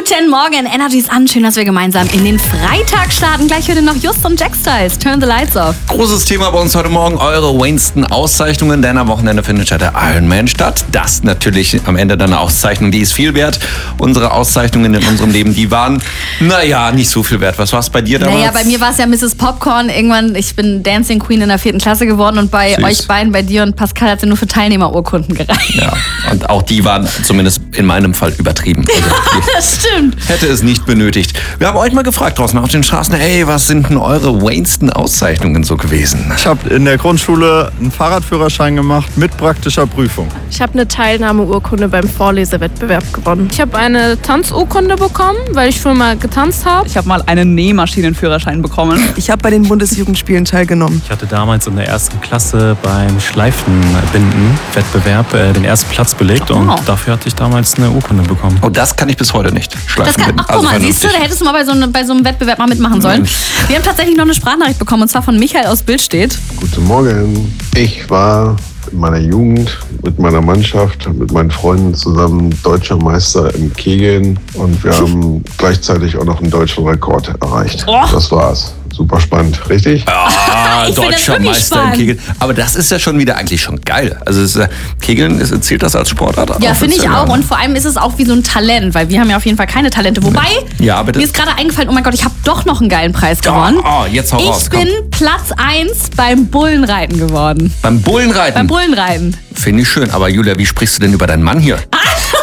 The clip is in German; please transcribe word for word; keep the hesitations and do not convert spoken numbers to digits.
Guten Morgen, Energy ist an. Schön, dass wir gemeinsam in den Freitag starten. Gleich heute noch Just und Jack Styles. Turn the lights off. Großes Thema bei uns heute Morgen, eure Winston-Auszeichnungen, denn am Wochenende findet ja der Ironman statt. Das natürlich am Ende dann eine Auszeichnung, die ist viel wert. Unsere Auszeichnungen in unserem Leben, die waren, naja, nicht so viel wert. Was war es bei dir damals? Naja, bei mir war es ja Misses Popcorn. Irgendwann, ich bin Dancing Queen in der vierten Klasse geworden und bei Süß. euch beiden, bei dir und Pascal, hat sie nur für Teilnehmerurkunden gereicht. Ja, und auch die waren zumindest in meinem Fall übertrieben. Also, Das stimmt. hätte es nicht benötigt. Wir haben euch mal gefragt draußen auf den Straßen, ey, was sind denn eure Winston-Auszeichnungen so gewesen? Ich habe in der Grundschule einen Fahrradführerschein gemacht mit praktischer Prüfung. Ich habe eine Teilnahmeurkunde beim Vorlesewettbewerb gewonnen. Ich habe eine Tanzurkunde bekommen, weil ich schon mal getanzt habe. Ich habe mal einen Nähmaschinenführerschein bekommen. Ich habe bei den Bundesjugendspielen teilgenommen. Ich hatte damals in der ersten Klasse beim Schleifenbinden-Wettbewerb äh, den ersten Platz belegt Oh. und dafür hatte ich damals eine Urkunde bekommen. Oh, das kann ich bis heute nicht. Das Schleifen kann, binden. ach, guck mal, Also siehst du, da vernünftig. hättest du mal bei so, einem, bei so einem Wettbewerb mal mitmachen sollen. Wir haben tatsächlich noch eine Sprachnachricht bekommen, und zwar von Michael aus Billstedt. Guten Morgen. Ich war in meiner Jugend mit meiner Mannschaft, mit meinen Freunden zusammen deutscher Meister im Kegeln und wir haben gleichzeitig auch noch einen deutschen Rekord erreicht. Oh. Das war's. Super spannend, richtig? Ah, Ich finde das deutscher wirklich Meister im spannend. Kegeln. Aber das ist ja schon wieder eigentlich schon geil. Also es ist, äh, Kegeln, ist, zählt das als Sportart? Ja, finde ich Offiziell, auch. ne? Und vor allem ist es auch wie so ein Talent, weil wir haben ja auf jeden Fall keine Talente. Wobei, Ja, bitte. mir ist gerade eingefallen, oh mein Gott, ich habe doch noch einen geilen Preis gewonnen. Oh, jetzt hau raus, Ich komm. bin Platz eins beim Bullenreiten geworden. Beim Bullenreiten. Beim Bullenreiten. Finde ich schön. Aber Julia, wie sprichst du denn über deinen Mann hier?